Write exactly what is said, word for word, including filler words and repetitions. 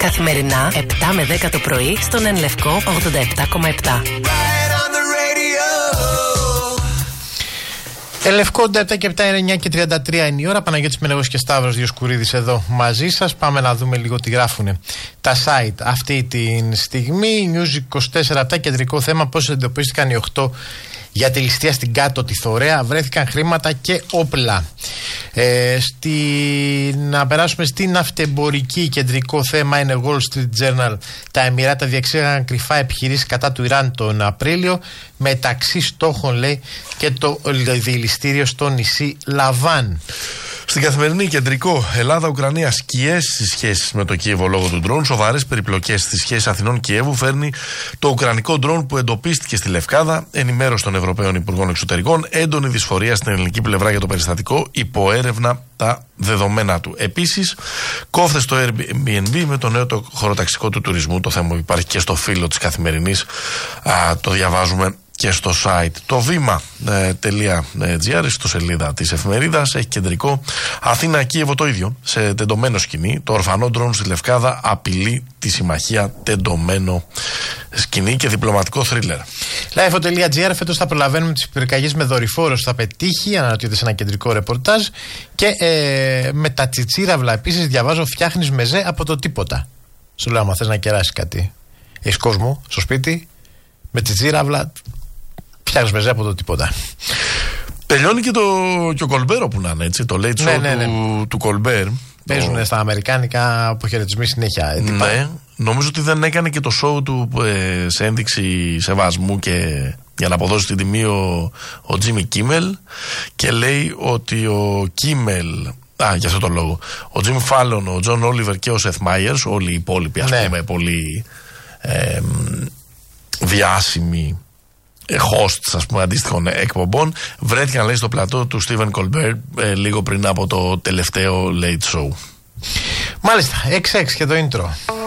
Καθημερινά επτά με δέκα το πρωί στον Εν Λευκό ογδόντα επτά κόμμα επτά. Εν Λευκό ογδόντα επτά και επτά, εννιά και τριάντα τρία είναι η ώρα. Παναγιώτης Μενεγός και Σταύρος Διοσκουρίδης εδώ μαζί σας. Πάμε να δούμε λίγο τι γράφουν τα site αυτή τη στιγμή. News είκοσι τέσσερα επτά, κεντρικό θέμα: πώς εντοπίστηκαν οι οκτώ για τη ληστεία στην Κάτω τη Θωρέα. Βρέθηκαν χρήματα και όπλα. Ε, στη... Να περάσουμε στην ναυτεμπορική. Κεντρικό θέμα είναι Wall Street Journal. Τα Εμιράτα διεξήγαγαν κρυφά επιχειρήσεις κατά του Ιράν τον Απρίλιο. Μεταξύ στόχων, λέει, και το δηληστήριο στο νησί Λαβάν. Στην Καθημερινή, κεντρικό: Ελλάδα-Ουκρανία, σκιές στις σχέσεις με το Κίεβο λόγω του ντρόουν. Σοβαρές περιπλοκές στις σχέσεις Αθηνών-Κιέβου φέρνει το ουκρανικό ντρόουν που εντοπίστηκε στη Λευκάδα. Ενημέρωση των Ευρωπαίων Υπουργών Εξωτερικών. Έντονη δυσφορία στην ελληνική πλευρά για το περιστατικό. Υποέρευνα τα δεδομένα του. Επίσης, κόφτε στο Airbnb με το νέο το χωροταξικό του τουρισμού. Το θέμα που υπάρχει και στο φύλλο της Καθημερινής. Α, το διαβάζουμε και στο site. Το βήμα.gr, στο σελίδα της εφημερίδας, έχει κεντρικό: Αθήνα-Κίεβο το ίδιο, σε τεντωμένο σκηνή. Το ορφανό ντρόουν στη Λευκάδα απειλεί τη συμμαχία. Τεντωμένο σκηνή και διπλωματικό θρίλερ. Life.gr, φέτος θα προλαβαίνουμε τις πυρκαγιές με δορυφόρος. Θα πετύχει, αναρωτιέται σε ένα κεντρικό ρεπορτάζ. Και ε, με τα τσιτσίραυλα επίσης διαβάζω: φτιάχνεις μεζέ από το τίποτα. Σου λέω, άμα θες να κεράσεις κάτι, έχεις κόσμο στο σπίτι, με τσιτσίραυλα φτιάχνεις μεζέ από το τίποτα. Τελειώνει και, το, και ο Κολμπέρ που να είναι, έτσι, το late show ναι, ναι, ναι. του, του Κολμπέρ. Παίζουν το... στα αμερικάνικα αποχαιρετισμοί συνέχεια. Έτυπα. Ναι, νομίζω ότι δεν έκανε και το show του ε, σε ένδειξη σεβασμού και για να αποδώσει την τιμή ο, ο Τζίμι Κίμελ, και λέει ότι ο Κίμελ, α, για αυτό το λόγο, ο Τζιμ Φάλλον, ο Τζον Όλιβερ και ο Σεθ Μάιερς, όλοι οι υπόλοιποι, ας ναι. πούμε, πολύ ε, διάσημοι hosts, ας πούμε, αντίστοιχων εκπομπών, βρέθηκαν, λέει, στο πλατό του Στίβεν Κολμπέρ ε, λίγο πριν από το τελευταίο late show. Μάλιστα, εξ εξ και το intro.